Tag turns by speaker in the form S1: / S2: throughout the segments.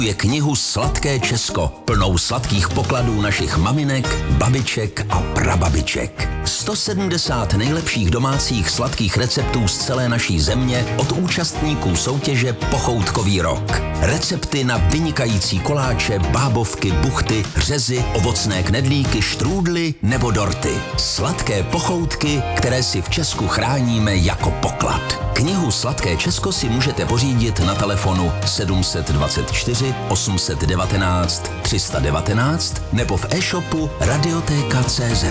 S1: Je knihu Sladké Česko, plnou sladkých pokladů našich maminek, babiček a prababiček. 170 nejlepších domácích sladkých receptů z celé naší země od účastníků soutěže Pochoutkový rok. Recepty na vynikající koláče, bábovky, buchty, řezy, ovocné knedlíky, štrůdly nebo dorty. Sladké pochoutky, které si v Česku chráníme jako poklad. Knihu Sladké Česko si můžete pořídit na telefonu 724 819 319 nebo v e-shopu Radioteka.cz.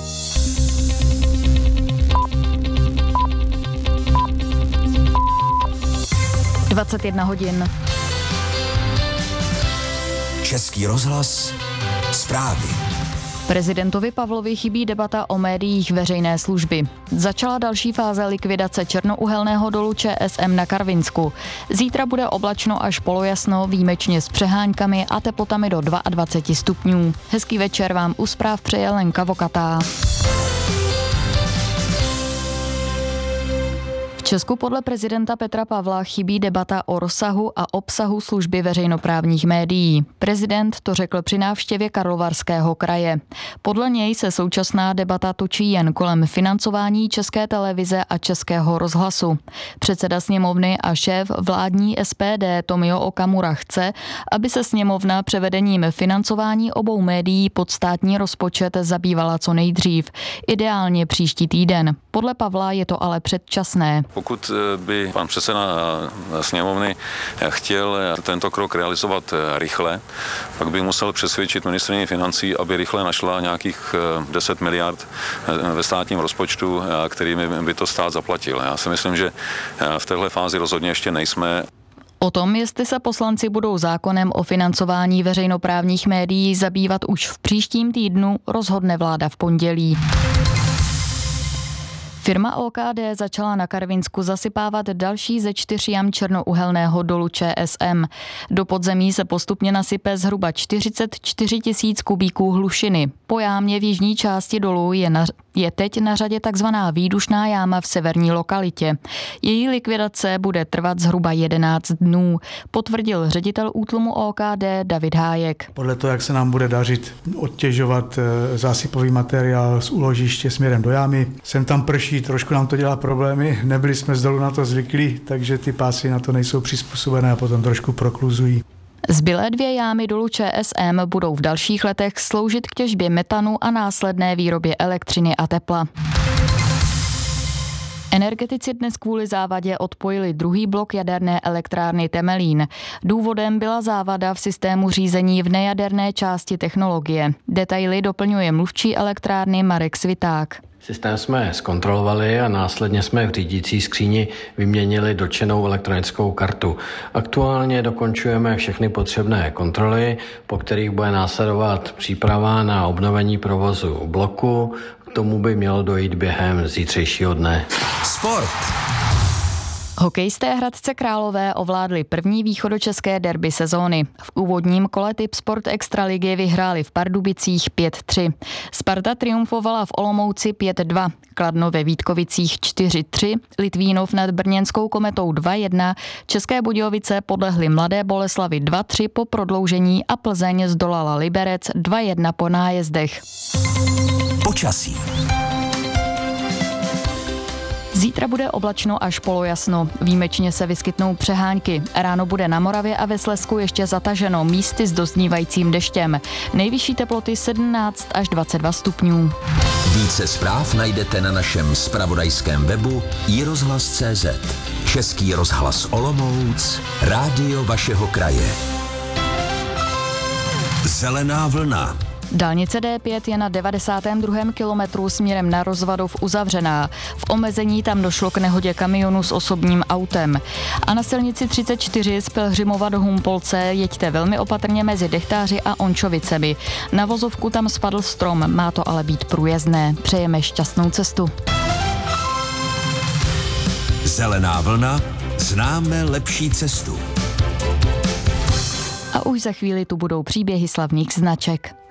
S2: (21 hodin).
S1: Český rozhlas, zprávy.
S2: Prezidentovi Pavlovi chybí debata o médiích veřejné služby. Začala další fáze likvidace černouhelného dolu ČSM na Karvinsku. Zítra bude oblačno až polojasno, výjimečně s přeháňkami a teplotami do 22 stupňů. Hezký večer vám u zpráv přeje Lenka Vokatá. V Česku podle prezidenta Petra Pavla chybí debata o rozsahu a obsahu služby veřejnoprávních médií. Prezident to řekl při návštěvě Karlovarského kraje. Podle něj se současná debata točí jen kolem financování České televize a Českého rozhlasu. Předseda sněmovny a šéf vládní SPD Tomio Okamura chce, aby se sněmovna převedením financování obou médií pod státní rozpočet zabývala co nejdřív. Ideálně příští týden. Podle Pavla je to ale předčasné.
S3: Pokud by pan předseda sněmovny chtěl tento krok realizovat rychle, pak by musel přesvědčit ministryni financí, aby rychle našla nějakých 10 miliard ve státním rozpočtu, kterými by to stát zaplatil. Já si myslím, že v téhle fázi rozhodně ještě nejsme.
S2: O tom, jestli se poslanci budou zákonem o financování veřejnoprávních médií zabývat už v příštím týdnu, rozhodne vláda v pondělí. Firma OKD začala na Karvinsku zasypávat další ze 4 jam černouhelného dolu ČSM. Do podzemí se postupně nasype zhruba 44 000 kubíků hlušiny. Po jámě v jižní části dolu je teď na řadě takzvaná výdušná jáma v severní lokalitě. Její likvidace bude trvat zhruba 11 dnů, potvrdil ředitel útlumu OKD David Hájek.
S4: Podle toho, jak se nám bude dařit odtěžovat zásypový materiál z úložiště směrem do jámy, sem tam prší, trošku nám to dělá problémy, nebyli jsme z dolu na to zvyklí, takže ty pásy na to nejsou přizpůsobené a potom trošku prokluzují.
S2: Zbylé 2 jámy dolu ČSM budou v dalších letech sloužit k těžbě metanu a následné výrobě elektřiny a tepla. Energetici dnes kvůli závadě odpojili druhý blok jaderné elektrárny Temelín. Důvodem byla závada v systému řízení v nejaderné části technologie. Detaily doplňuje mluvčí elektrárny Marek Sviták.
S5: Systém jsme zkontrolovali a následně jsme v řídící skříni vyměnili dotčenou elektronickou kartu. Aktuálně dokončujeme všechny potřebné kontroly, po kterých bude následovat příprava na obnovení provozu bloku. K tomu by mělo dojít během zítřejšího dne.
S1: Sport.
S2: Hokejisté Hradce Králové ovládli první východočeské derby sezóny. V úvodním kole Tipsport Extraligy vyhráli v Pardubicích 5-3. Sparta triumfovala v Olomouci 5-2, Kladno ve Vítkovicích 4-3, Litvínov nad brněnskou Kometou 2-1, České Budějovice podlehly Mladé Boleslavi 2-3 po prodloužení a Plzeň zdolala Liberec 2-1 po nájezdech.
S1: Počasí.
S2: Zítra bude oblačno až polojasno. Výjimečně se vyskytnou přehánky. Ráno bude na Moravě a ve Slezsku ještě zataženo, místy s doznívajícím deštěm. Nejvyšší teploty 17 až 22 stupňů.
S1: Více zpráv najdete na našem zpravodajském webu iRozhlas.cz. Český rozhlas Olomouc, rádio vašeho kraje. Zelená vlna.
S2: Dálnice D5 je na 92. kilometru směrem na Rozvadov uzavřená. V omezení tam došlo k nehodě kamionu s osobním autem. A na silnici 34 z Pelhřimova do Humpolce jeďte velmi opatrně mezi Dechtáři a Ončovicemi. Na vozovku tam spadl strom, má to ale být průjezdné. Přejeme šťastnou cestu.
S1: Zelená vlna, známe lepší cestu.
S2: A už za chvíli tu budou příběhy slavných značek.